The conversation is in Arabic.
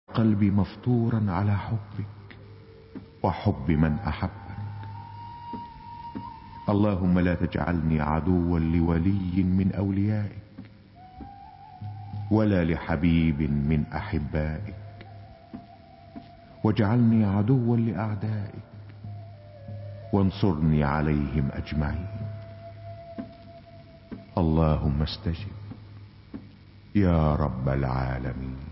قلبي مفطورا على حبك وحب من أحبك. اللهم لا تجعلني عدوا لولي من أوليائك ولا لحبيب من أحبائك، واجعلني عدوا لأعدائك وانصرني عليهم أجمعين. اللهم استجب يا رب العالمين.